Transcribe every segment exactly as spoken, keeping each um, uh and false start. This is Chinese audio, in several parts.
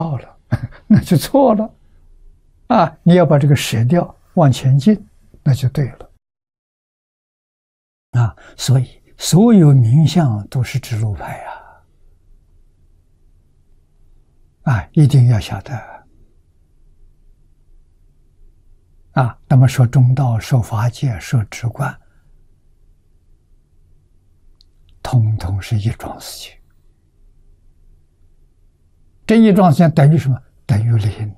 了，那就错了啊！你要把这个舍掉，往前进，那就对了啊！所以所有名相都是指路派呀，啊，一定要晓得啊！那么说中道、说法界、说直观，通通是一桩事情。这一桩事情等于什么？等于零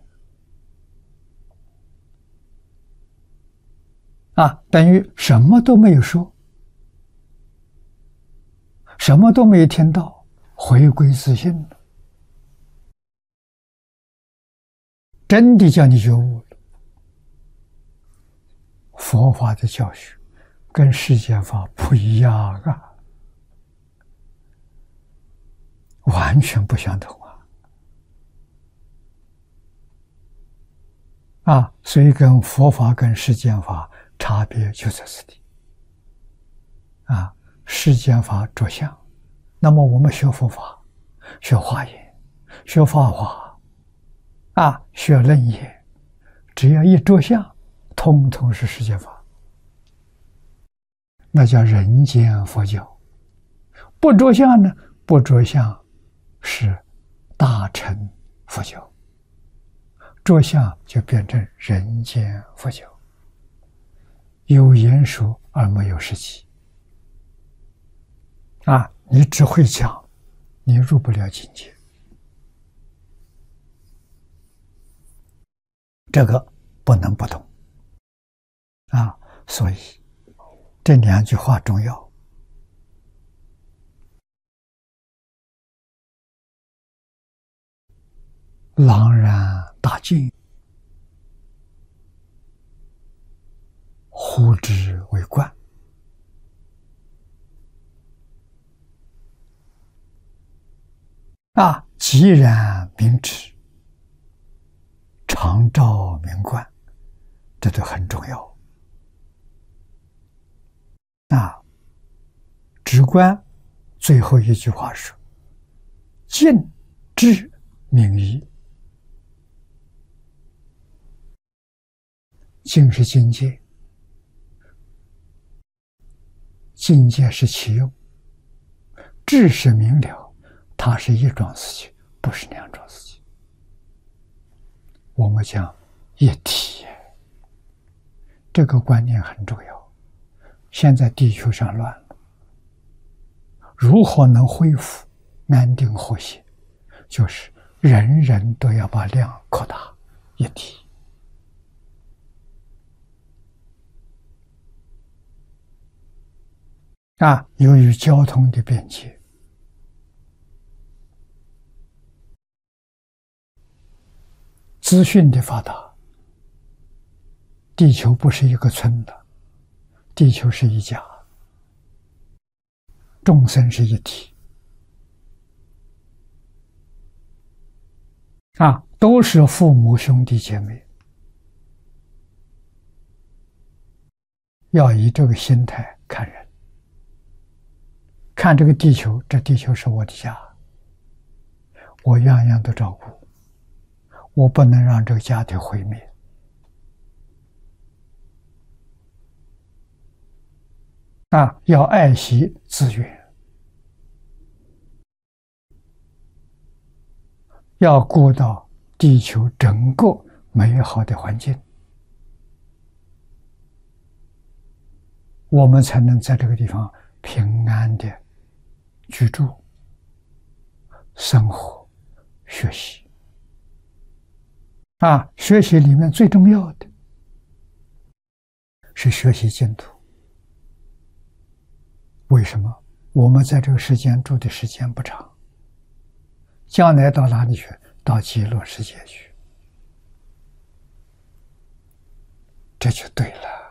啊，等于什么都没有说，什么都没有听到，回归自性了，真的叫你觉悟了。佛法的教学跟世间法不一样啊，完全不相同啊！啊，所以跟佛法跟世间法差别就在此地。啊，世间法着相，那么我们学佛法、学华严、学法华，啊，学楞严，只要一着相，通通是世间法，那叫人间佛教。不着相呢？不着相是大乘佛教，着相就变成人间佛教，有言说而没有实际。啊，你只会讲，你入不了境界。这个不能不懂啊！所以这两句话重要。朗然大静，呼之为观。啊，寂然明智，常照明观，这都很重要。啊，直观最后一句话是静智明一。静是境界，境界是其用，智是明了，它是一桩事情，不是两桩事情。我们讲一体，这个观念很重要。现在地球上乱了，如何能恢复安定和谐？就是人人都要把量扩大，一体。啊，由于交通的便捷，资讯的发达，地球不是一个村的，地球是一家，众生是一体，啊，都是父母兄弟姐妹，要以这个心态看人。看这个地球，这地球是我的家，我样样都照顾，我不能让这个家庭毁灭。啊，要爱惜资源，要顾到地球整个美好的环境，我们才能在这个地方平安的居住、生活、学习。啊，学习里面最重要的是学习净土。为什么？我们在这个世间住的时间不长，将来到哪里去？到极乐世界去，这就对了。